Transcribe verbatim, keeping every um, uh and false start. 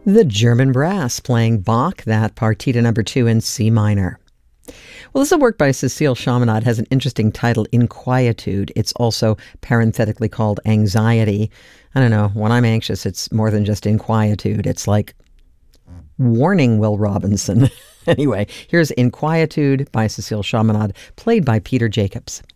The German Brass playing Bach, that Partita number two in C minor. Well, this is a work by Cécile Chaminade, has an interesting title, Inquietude. It's also parenthetically called Anxiety. I don't know, when I'm anxious, it's more than just inquietude. It's like, warning, Will Robinson. Anyway, here's Inquietude by Cécile Chaminade, played by Peter Jacobs.